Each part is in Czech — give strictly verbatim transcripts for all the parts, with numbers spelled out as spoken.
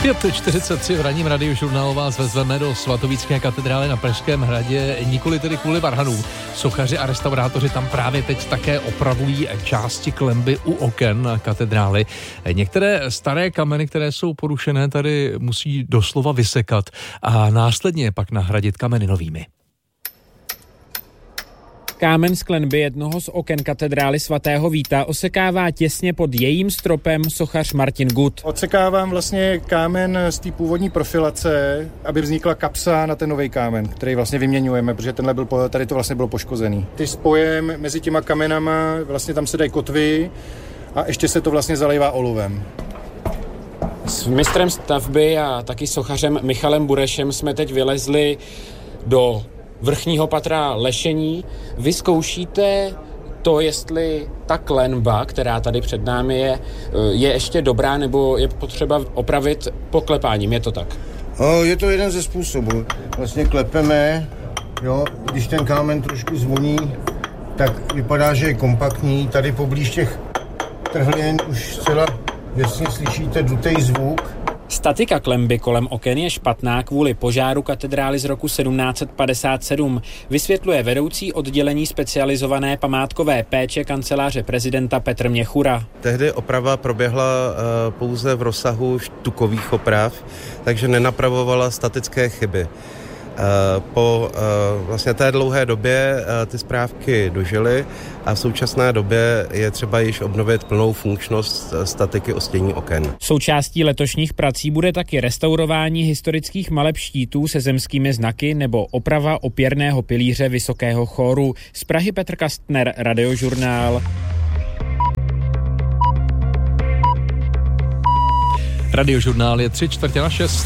pět čtyřicet tři v ranním Radiožurnálu vás vezveme do svatovícké katedrály na Pražském hradě, nikoli tedy kvůli varhanům. Sochaři a restaurátoři tam právě teď také opravují části klenby u oken katedrály. Některé staré kameny, které jsou porušené, tady musí doslova vysekat a následně pak nahradit kameny novými. Kámen z klenby jednoho z oken katedrály svatého Víta osekává těsně pod jejím stropem sochař Martin Gut. Odsekávám vlastně kámen z té původní profilace, aby vznikla kapsa na ten nový kámen, který vlastně vyměňujeme, protože tenhle byl, tady to vlastně bylo poškozený. Ty spojem mezi těma kamenama, vlastně tam se dají kotvy a ještě se to vlastně zalejvá olivem. S mistrem stavby a taky sochařem Michalem Burešem jsme teď vylezli do vrchního patra lešení. Vy zkoušíte to, jestli ta klenba, která tady před námi je, je ještě dobrá, nebo je potřeba opravit poklepáním, je to tak? O, je to jeden ze způsobů. Vlastně klepeme, jo, když ten kámen trošku zvoní, tak vypadá, že je kompaktní. Tady poblíž těch trhlin už zcela jasně slyšíte dutej zvuk. Statika klenby kolem oken je špatná kvůli požáru katedrály z roku sedmnáct padesát sedm, vysvětluje vedoucí oddělení specializované památkové péče kanceláře prezidenta Petr Měchura. Tehdy oprava proběhla uh, pouze v rozsahu štukových oprav, takže nenapravovala statické chyby. Po vlastně té dlouhé době ty správky dožily a v současné době je třeba již obnovit plnou funkčnost statiky ostění oken. Součástí letošních prací bude taky restaurování historických maleb štítů se zemskými znaky nebo oprava opěrného pilíře Vysokého chóru. Z Prahy Petr Kastner, Radiožurnál. Radiožurnál je tři čtvrtě na šest.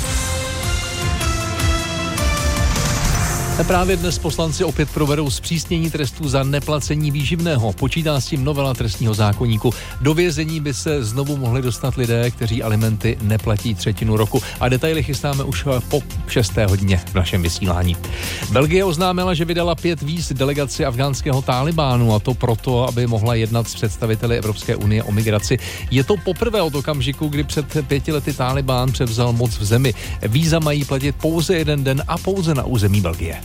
A právě dnes poslanci opět provedou zpřísnění trestů za neplacení výživného. Počítá s tím novela trestního zákoníku. Do vězení by se znovu mohli dostat lidé, kteří alimenty neplatí třetinu roku. A detaily chystáme už po šesté hodině v našem vysílání. Belgie oznámila, že vydala pět víz delegaci afghánského Tálibánu, a to proto, aby mohla jednat s představiteli Evropské unie o migraci. Je to poprvé od okamžiku, kdy před pěti lety Tálibán převzal moc v zemi. Víza mají platit pouze jeden den a pouze na území Belgie.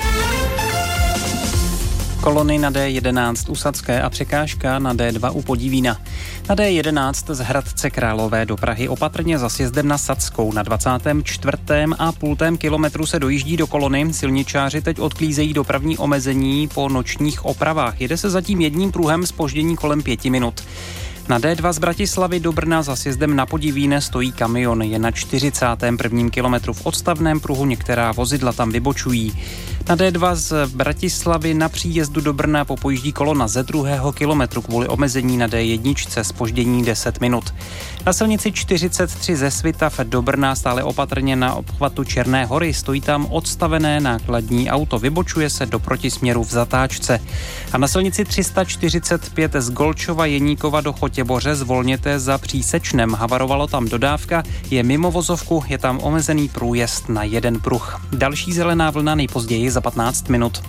Kolony na D jedenáct u Sadské a překážka na D dva u Podivína. Na D jedenáct z Hradce Králové do Prahy opatrně za sjezdem na Sadskou. Na dvacátém čtvrtém a půltém kilometru se dojíždí do kolony. Silničáři teď odklízejí dopravní omezení po nočních opravách. Jede se zatím jedním pruhem zpoždění kolem pěti minut. Na D dva z Bratislavy do Brna za sjezdem na Podivíne stojí kamion. Je na čtyřicátém prvním kilometru v odstavném pruhu, některá vozidla tam vybočují. Na D dva z Bratislavy na příjezdu do Brna popojíždí kolona ze druhého kilometru kvůli omezení na D jedna zpoždění deset minut. Na silnici čtyřicet tři ze Svitav do Brna stále opatrně na obchvatu Černé hory stojí tam odstavené nákladní auto, vybočuje se do protisměru v zatáčce. A na silnici tři sta čtyřicet pět z Golčova Jeníkova do Chotěboře zvolněte za Přísečnem. Havarovalo tam dodávka, je mimo vozovku, je tam omezený průjezd na jeden pruh. Další zelená vlna nejpozději za patnáct minut.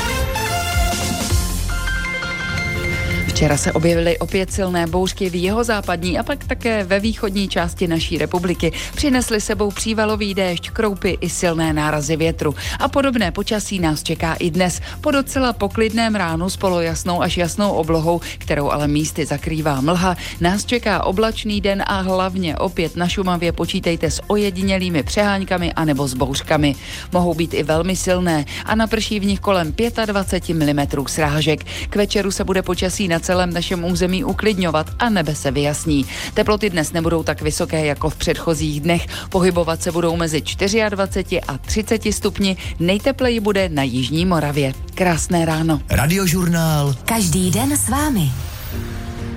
Včera se objevily opět silné bouřky v jihozápadní a pak také ve východní části naší republiky. Přinesly sebou přívalový déšť, kroupy i silné nárazy větru. A podobné počasí nás čeká i dnes. Po docela poklidném ránu s polojasnou až jasnou oblohou, kterou ale místy zakrývá mlha, nás čeká oblačný den a hlavně opět na Šumavě počítejte s ojedinělými přeháňkami anebo s bouřkami. Mohou být i velmi silné a naprší v nich kolem dvacet pět milimetrů srážek. K večeru se bude počasí na celém našem území uklidňovat a nebe se vyjasní. Teploty dnes nebudou tak vysoké jako v předchozích dnech. Pohybovat se budou mezi dvaceti čtyřmi a třiceti stupni. Nejtepleji bude na jižní Moravě. Krásné ráno. Radiožurnál. Každý den s vámi.